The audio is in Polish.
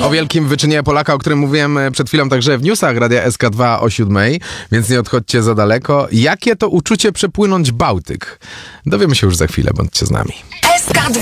O wielkim wyczynie Polaka, o którym mówiłem przed chwilą także w newsach Radia SK2 o 7, więc nie odchodźcie za daleko. Jakie to uczucie przepłynąć Bałtyk? Dowiemy się już za chwilę, bądźcie z nami. SK2